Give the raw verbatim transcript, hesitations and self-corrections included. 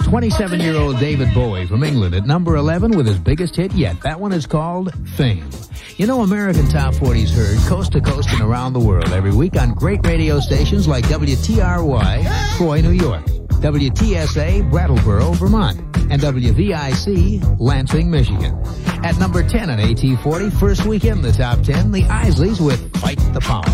twenty-seven-year-old David Bowie from England at number eleven with his biggest hit yet. That one is called Fame. You know, American Top forty is heard coast to coast and around the world every week on great radio stations like W T R Y, Troy, New York, W T S A, Brattleboro, Vermont, and W V I C, Lansing, Michigan. At number ten on A T forty, first weekend in the top ten, the Isleys with Fight the Power.